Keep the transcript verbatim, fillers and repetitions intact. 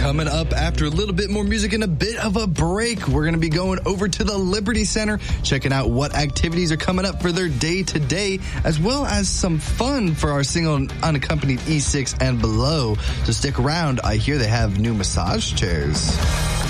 Coming up after a little bit more music and a bit of a break, we're going to be going over to the Liberty Center, checking out what activities are coming up for their day-to-day, as well as some fun for our single unaccompanied E six and below. So stick around. I hear they have new massage chairs.